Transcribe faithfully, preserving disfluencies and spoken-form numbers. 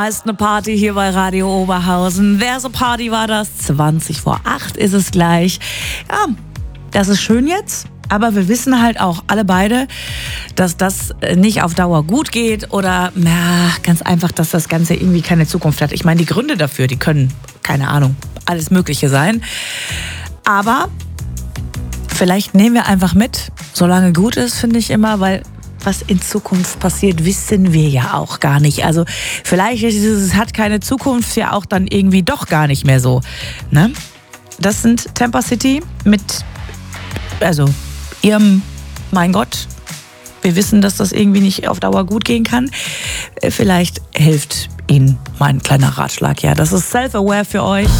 Ist eine Party hier bei Radio Oberhausen. Wer so Party war das? zwanzig vor acht ist es gleich. Ja, das ist schön jetzt. Aber wir wissen halt auch alle beide, dass das nicht auf Dauer gut geht oder na, ganz einfach, dass das Ganze irgendwie keine Zukunft hat. Ich meine, die Gründe dafür, die können, keine Ahnung, alles Mögliche sein. Aber vielleicht nehmen wir einfach mit, solange gut ist, finde ich immer, weil was in Zukunft passiert, wissen wir ja auch gar nicht. Also vielleicht ist es hat keine Zukunft ja auch dann irgendwie doch gar nicht mehr so. Ne? Das sind Temper City mit, also ihrem, mein Gott, wir wissen, dass das irgendwie nicht auf Dauer gut gehen kann. Vielleicht hilft Ihnen mein kleiner Ratschlag. Ja, das ist Self-Aware für euch.